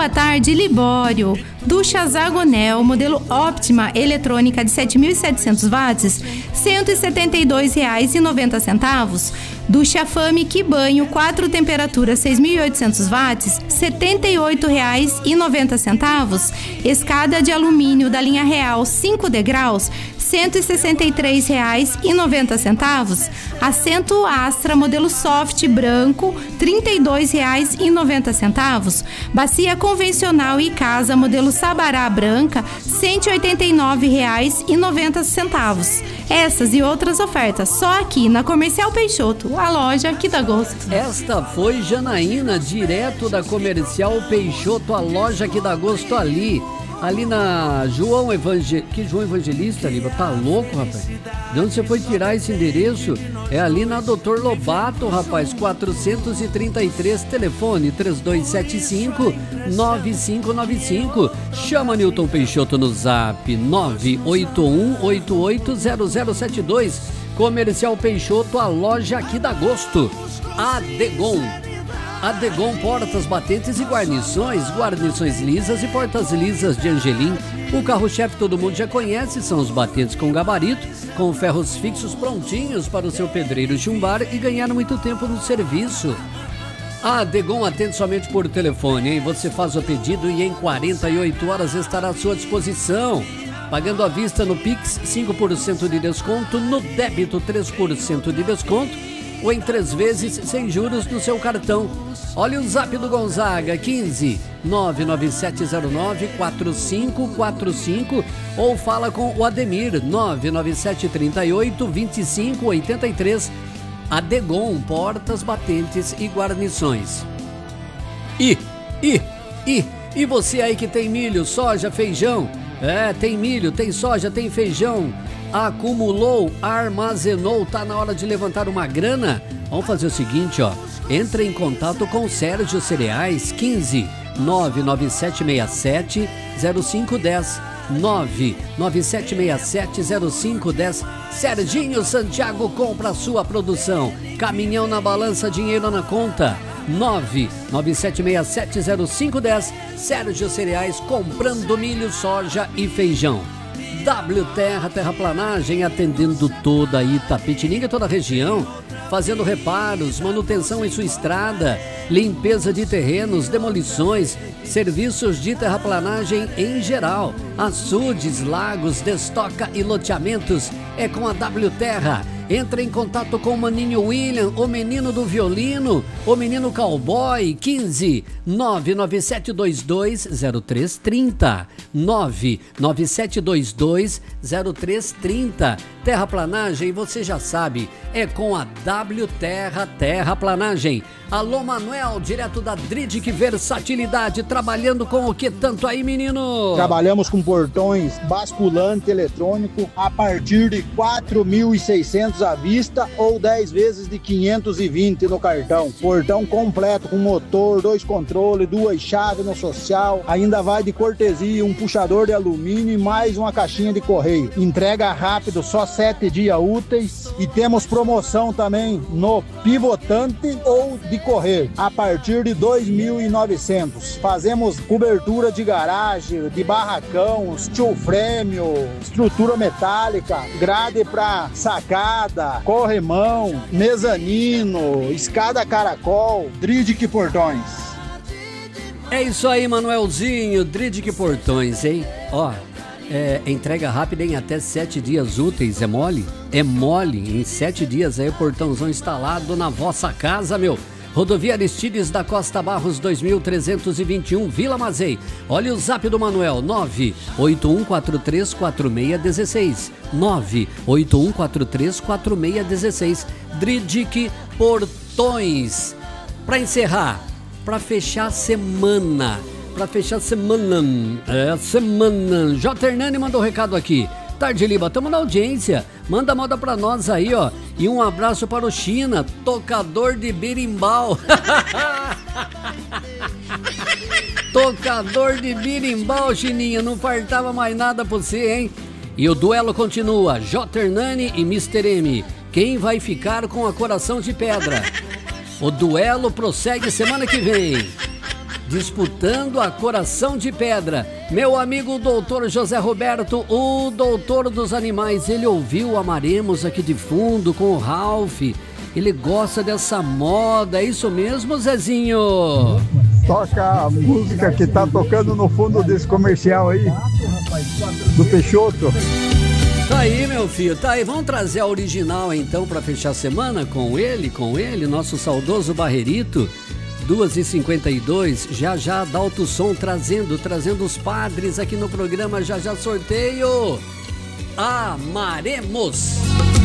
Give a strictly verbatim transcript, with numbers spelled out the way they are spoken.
Boa tarde, Libório. Ducha Zagonel, modelo Optima eletrônica de sete mil e setecentos watts, cento e setenta e dois reais e noventa centavos. Ducha Fame Que Banho, quatro temperaturas, seis mil e oitocentos watts, setenta e oito reais e noventa centavos. Escada de alumínio da linha Real, cinco degraus, cento e sessenta e três reais e noventa centavos. Assento Astra modelo Soft branco, trinta e dois reais e noventa centavos. Bacia convencional e casa modelo Sabará branca, cento e oitenta e nove reais e noventa centavos. Essas e outras ofertas só aqui na Comercial Peixoto, a loja que dá gosto. Esta foi Janaína, direto da Comercial Peixoto, a loja que dá gosto ali. Ali na João Evangelista. Que João Evangelista, Liba? Tá louco, rapaz? De onde você foi tirar esse endereço? É ali na doutor Lobato, rapaz. quatrocentos e trinta e três, telefone três dois sete cinco, nove cinco nove cinco. Chama Newton Peixoto no zap nove oito um oito oito zero zero sete dois. Comercial Peixoto, a loja que dá gosto. Adegon. Adegon Portas Batentes e Guarnições, guarnições lisas e portas lisas de Angelim. O carro-chefe todo mundo já conhece, são os batentes com gabarito, com ferros fixos prontinhos para o seu pedreiro chumbar e ganhar muito tempo no serviço. A Adegon atende somente por telefone, hein? Você faz o pedido e em quarenta e oito horas estará à sua disposição. Pagando à vista no Pix, cinco por cento de desconto, no débito três por cento de desconto, ou em três vezes sem juros no seu cartão. Olha o zap do Gonzaga, quinze, nove nove sete zero nove, quatro cinco quatro cinco, ou fala com o Ademir, nove nove sete três oito, dois cinco oito três. Adegon, portas, batentes e guarnições. E, e, e, e você aí que tem milho, soja, feijão? É, tem milho, tem soja, tem feijão. Acumulou, armazenou, tá na hora de levantar uma grana? Vamos fazer o seguinte, ó. Entre em contato com o Sérgio Cereais, quinze, nove nove sete seis sete, zero cinco um zero, nove nove sete seis sete, zero cinco um zero. Serginho Santiago compra a sua produção. Caminhão na balança, dinheiro na conta. nove nove sete seis sete, zero cinco um zero. Sérgio Cereais comprando milho, soja e feijão. W Terra, terraplanagem, atendendo toda Itapetininga, toda a região, fazendo reparos, manutenção em sua estrada, limpeza de terrenos, demolições, serviços de terraplanagem em geral, açudes, lagos, destoca e loteamentos, é com a W Terra. Entra em contato com o Maninho William, o menino do violino, o menino cowboy, quinze, nove nove sete dois dois, zero três três zero, nove nove sete dois dois, zero três três zero. Terraplanagem, você já sabe, é com a W Terra Terraplanagem. Alô, Manuel, direto da Dridic Versatilidade, trabalhando com o que tanto aí, menino? Trabalhamos com portões basculante eletrônico a partir de quatro mil e seiscentos à vista ou dez vezes de quinhentos e vinte no cartão. Portão completo com motor, dois controles, duas chaves no social, ainda vai de cortesia um puxador de alumínio e mais uma caixinha de correio. Entrega rápido, só sete dias úteis, e temos promoção também no pivotante ou de correr a partir de dois mil e novecentos. Fazemos cobertura de garagem, de barracão, steel frame, estrutura metálica, grade para sacada, corrimão, mezanino, escada caracol, Dridic Portões. É isso aí, Manuelzinho, Dridic Portões, hein? Ó, é, entrega rápida em até sete dias úteis, é mole? É mole, em sete dias aí o portãozão instalado na vossa casa, meu. Rodovia Aristides da Costa Barros, dois mil trezentos e vinte e um, Vila Mazei. Olha o zap do Manuel, nove oito um quatro três quatro seis um seis, nove oito um quatro três quatro seis um seis. Dridic Portões. Para encerrar, para fechar a semana, para fechar a semana, é, semana, J. Hernani mandou um recado aqui. Tarde, Liba, tamo na audiência. Manda moda pra nós aí, ó. E um abraço para o China, tocador de berimbau. Tocador de berimbau, Chininha. Não faltava mais nada pra você, hein? E o duelo continua. J. Hernani e mister M. Quem vai ficar com a coração de pedra? O duelo prossegue semana que vem. disputando a Coração de Pedra. Meu amigo doutor José Roberto, o doutor dos animais, ele ouviu o Amaremos aqui de fundo com o Ralph. Ele gosta dessa moda, é isso mesmo, Zezinho? Toca a música que tá tocando no fundo desse comercial aí, do Peixoto. Tá aí, meu filho, tá aí. Vamos trazer a original então para fechar a semana com ele, com ele, nosso saudoso Barrerito. duas e cinquenta e dois, já já Adalto Som trazendo, trazendo os padres aqui no programa, já já sorteio. Amaremos!